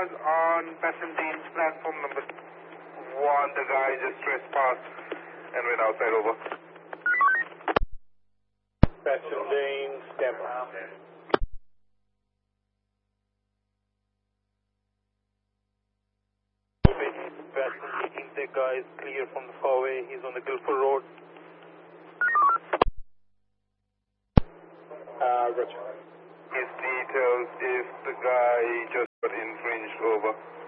cars on Bassendean's platform number 1. The guy just trespassed and went outside. Over. Bassendean, step up. Bassendean, the guy is clear from the four-way. He's on the Guildford Road. Roger. His details is the guy just got infringed. Over.